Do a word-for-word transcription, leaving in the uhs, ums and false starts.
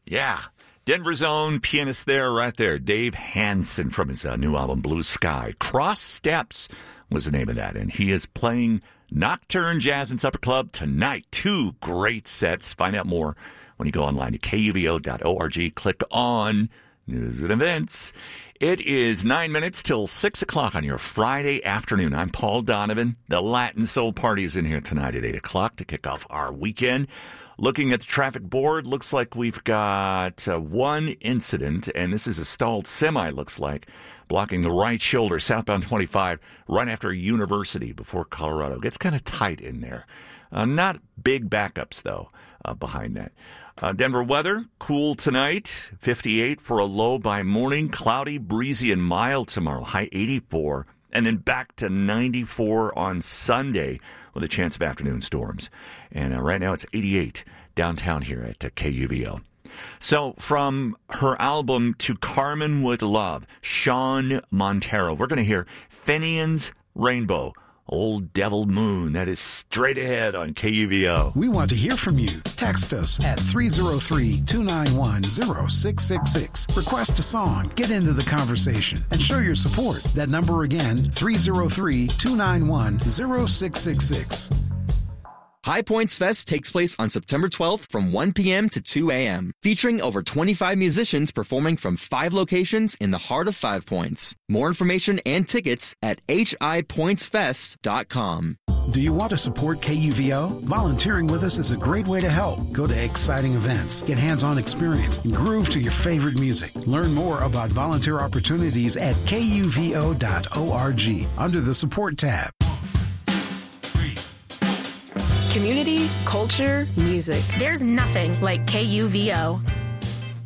Yeah. Denver's own pianist there, right there. Dave Hansen from his uh, new album, Blue Sky. Cross Steps was the name of that. And he is playing Nocturne Jazz and Supper Club tonight. Two great sets. Find out more when you go online to K U V O dot org. Click on News and Events. It is nine minutes till six o'clock on your Friday afternoon. I'm Paul Donovan. The Latin Soul Party is in here tonight at eight o'clock to kick off our weekend. Looking at the traffic board, looks like we've got uh, one incident, and this is a stalled semi, looks like, blocking the right shoulder, southbound twenty-five, right after University before Colorado. Gets kind of tight in there. Uh, not big backups, though, uh, behind that. Uh, Denver weather, cool tonight, fifty-eight for a low by morning, cloudy, breezy, and mild tomorrow, high eighty-four, and then back to ninety-four on Sunday with a chance of afternoon storms. And uh, right now it's eighty-eight downtown here at uh, K U V O. So from her album To Carmen with Love, Sean Montero, we're going to hear Fenian's Rainbow. Old Devil Moon. That is straight ahead on K U V O. We want to hear from you. Text us at three oh three, two nine one, oh six six six. Request a song. Get into the conversation and show your support. That number again, three oh three, two nine one, oh six six six. High Points Fest takes place on September twelfth from one p.m. to two a.m., featuring over twenty-five musicians performing from five locations in the heart of Five Points. More information and tickets at h i points fest dot com. Do you want to support K U V O? Volunteering with us is a great way to help. Go to exciting events, get hands-on experience, and groove to your favorite music. Learn more about volunteer opportunities at K U V O dot org under the Support tab. Community, culture, music. There's nothing like K U V O.